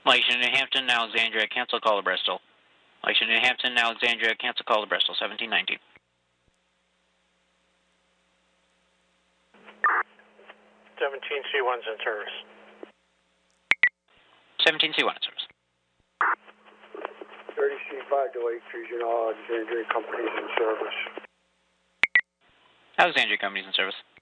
Lexington, New Hampton, Alexandria, cancel call to Bristol. Lexington, New Hampton, Alexandria, cancel call to Bristol, 1719. 17C1's in service. 17C1 in service. 30C5 to 830 Alexandria Company's in service. Alexandria Company's in service.